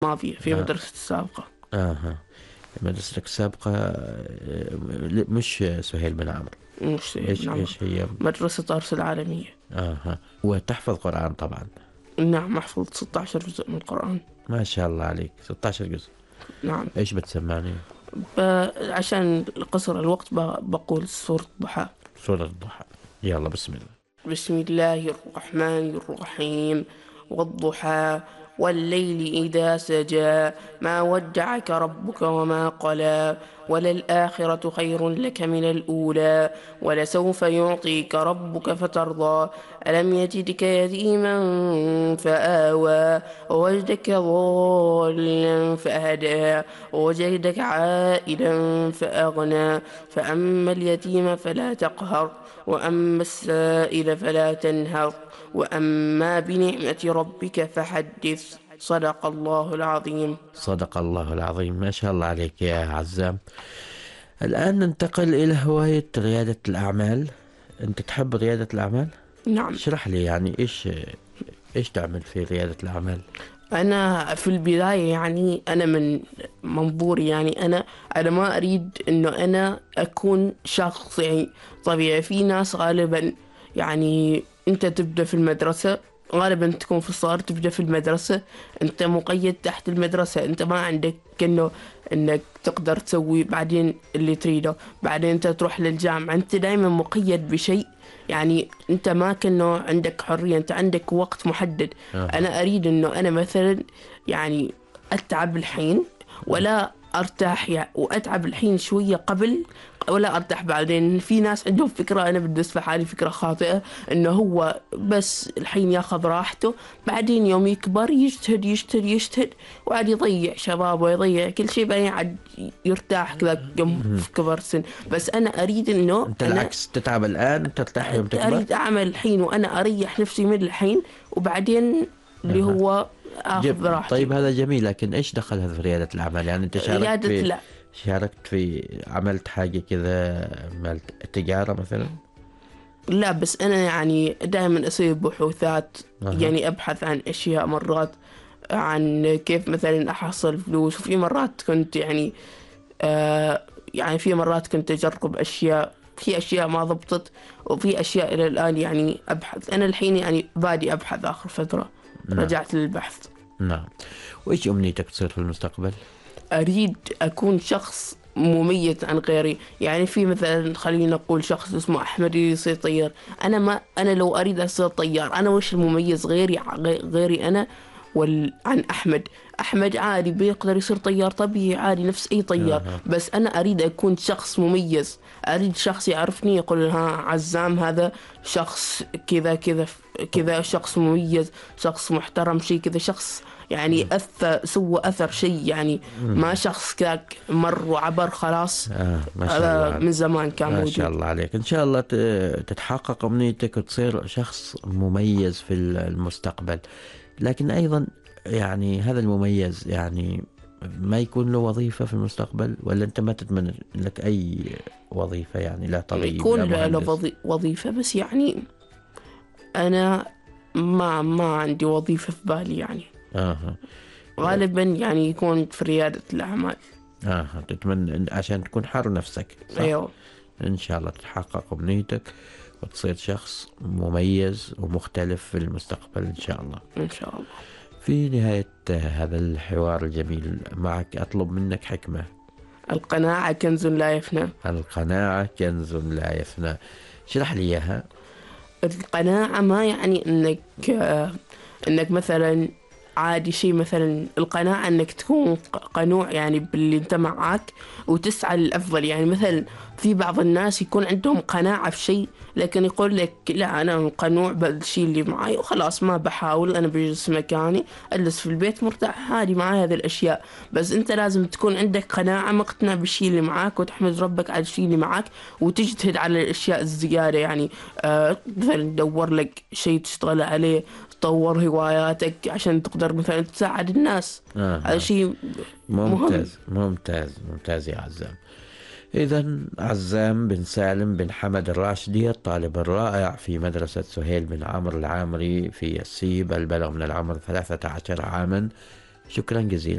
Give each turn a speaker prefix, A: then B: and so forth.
A: الماضية في مدرسة السابقة.
B: اها، مدرستك السابقة مش سهيل بن عمرو.
A: مش
B: ايش
A: نعم،
B: ايش هي؟
A: مدرسة أرس العالمية.
B: اها، وتحفظ قرآن طبعا؟
A: نعم، أحفظ 16 جزء من القرآن.
B: ما شاء الله عليك، 16 جزء.
A: نعم.
B: ايش بتسمعني؟
A: عشان قصر الوقت بقول سورة الضحى.
B: سورة الضحى، يلا بسم الله.
A: بسم الله الرحمن الرحيم. والضحى والليل إذا سجى ما ودعك ربك وما قلى وللآخرة خير لك من الأولى ولسوف يعطيك ربك فترضى ألم يجدك يتيما فآوى ووجدك ضالا فهدى ووجدك عائلا فأغنى فأما اليتيم فلا تقهر وأما السائل فلا تنهر وأما بنعمة ربك فحدث. صدق الله العظيم.
B: صدق الله العظيم، ما شاء الله عليك يا عزام. الآن ننتقل إلى هواية ريادة الأعمال. أنت تحب ريادة الأعمال؟
A: نعم.
B: اشرح لي يعني إيش تعمل في ريادة الأعمال؟
A: أنا في البداية يعني أنا من منظوري يعني أنا ما أريد إنه أنا أكون شخص يعني طبيعي. في ناس غالبا يعني أنت تبدأ في المدرسة، غالبا تكون في الصغر تبدأ في المدرسة، أنت مقيد تحت المدرسة، أنت ما عندك إنك تقدر تسوي بعدين اللي تريده. بعدين أنت تروح للجامعة، أنت دايما مقيد بشيء، يعني أنت ما كأنه عندك حرية، أنت عندك وقت محدد. أنا أريد إنه أنا مثلا يعني أتعب الحين ولا أرتاح يعني، وأتعب الحين شوية قبل ولا أرتاح بعدين. في ناس عندهم فكرة، أنا بالنسبة حالي فكرة خاطئة، إنه هو بس الحين ياخذ راحته، بعدين يوم يكبر يجتهد يجتهد يجتهد وعاد يضيع شبابه ويضيع كل شيء، بعدين عاد يرتاح كذا يوم في كبر سن. بس أنا أريد إنه
B: أنت العكس، تتعب الآن ترتاح يوم تكبر.
A: أريد أعمل الحين وأنا أريح نفسي من الحين، وبعدين اللي هو أخذ راحتي.
B: طيب هذا جميل، لكن إيش دخل هذا في ريادة الأعمال؟ يعني أنت شاركت في عملت حاجة كذا، عملت تجارة مثلا؟
A: لا، بس أنا يعني دائما أسوي بحوثات. يعني أبحث عن أشياء مرات عن كيف مثلا أحصل فلوس، وفي مرات كنت يعني يعني في مرات كنت أجرب أشياء، في أشياء ما ضبطت، وفي أشياء إلى الآن يعني أبحث. أنا الحين يعني بادي أبحث آخر فترة. رجعت للبحث.
B: نعم. وإيش أمنيتك تصير في المستقبل؟
A: أريد أكون شخص مميز عن غيري. يعني في مثلا خلينا نقول شخص اسمه أحمد يصير طيار، أنا لو أريد أصير طيار، أنا وش المميز غيري أنا عن أحمد عادي بيقدر يصير طيار طبيعي عادي نفس أي طيار. بس أنا أريد أكون شخص مميز، أريد شخص يعرفني يقول ها عزام هذا شخص كذا كذا كذا، شخص مميز، شخص محترم، شيء كذا، شخص يعني سوى أثر شيء، يعني ما شخص كذاك مر وعبر خلاص.
B: ما شاء الله
A: من زمان كان موجود.
B: ما شاء الله عليك. إن شاء الله تتحقق أمنيتك وتصير شخص مميز في المستقبل. لكن أيضا يعني هذا المميز يعني ما يكون له وظيفة في المستقبل، ولا أنت ما تتمنى لك أي وظيفة؟ يعني لا طبيب
A: يكون
B: لا
A: له
B: مهندس.
A: وظيفة، بس يعني أنا ما عندي وظيفة في بالي يعني. غالبا يعني يكون في ريادة الأعمال.
B: تتمنى عشان تكون حر نفسك، صح؟
A: أيوه.
B: إن شاء الله تتحقق أمنيتك وتصير شخص مميز ومختلف في المستقبل إن شاء الله.
A: إن شاء الله.
B: في نهاية هذا الحوار الجميل معك أطلب منك حكمة.
A: القناعة كنز لا يفنى.
B: القناعة كنز لا يفنى، اشرح لي إياها.
A: القناعة ما يعني انك مثلا عادي شيء، مثلا القناعة انك تكون قنوع يعني باللي انت معاك وتسعى للأفضل. يعني مثلا في بعض الناس يكون عندهم قناعة في شيء، لكن يقول لك لا أنا قنوع بالشيء اللي معي وخلاص ما بحاول، أنا بجلس مكاني أجلس في البيت مرتاح عادي مع هذه الأشياء. بس أنت لازم تكون عندك قناعة، مقتنع بالشيء اللي معاك، وتحمد ربك على الشيء اللي معاك، وتجتهد على الأشياء الزيادة. يعني مثلا تدور لك شيء تشتغل عليه، تطور هواياتك عشان تقدر مثلا تساعد الناس. هذا شيء
B: ممتاز ممتاز ممتاز يا عزام. إذن عزام بن سالم بن حمد الراشدي، الطالب الرائع في مدرسة سهيل بن عمرو العامري في السيب، البلغ من العمر 13 عاما. شكرا جزيلا.